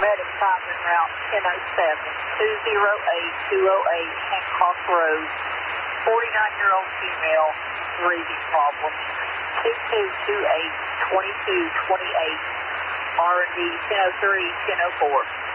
paramedic time en route 1007, 208 Hancock Road, 49-year-old female, breathing problems, 2228-2228, R&D 1003, 1004.